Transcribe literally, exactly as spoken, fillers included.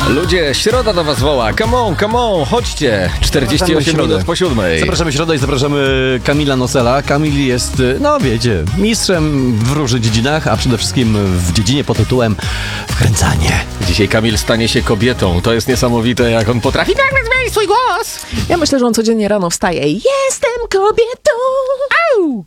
Ludzie, środa do was woła. Come on, come on, chodźcie. czterdzieści osiem minut po siódmej. Zapraszamy środę i zapraszamy Kamila Nosela. Kamil jest, no wiecie, mistrzem w różnych dziedzinach, a przede wszystkim w dziedzinie pod tytułem wkręcanie. Dzisiaj Kamil stanie się kobietą. To jest niesamowite, jak on potrafi nagle zmienić swój głos. Ja myślę, że on codziennie rano wstaje. Jestem kobietą! Au!